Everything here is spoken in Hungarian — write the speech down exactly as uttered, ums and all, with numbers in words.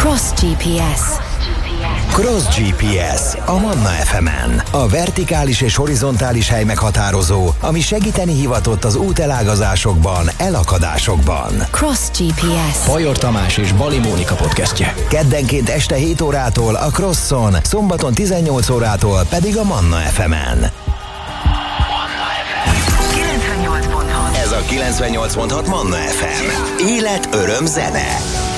Cross gé pé es. Cross gé pé es a Manna ef emen. A vertikális és horizontális hely meghatározó, ami segíteni hivatott az útelágazásokban, elakadásokban. Cross gé pé es. Bajor Tamás és Bali Mónika podcastje. Keddenként este hét órától a Crosson, szombaton tizennyolc órától pedig a Manna ef emen. kilencvennyolc pont hat. Ez a kilencvennyolc pont hat Manna ef em. Élet, öröm, zene.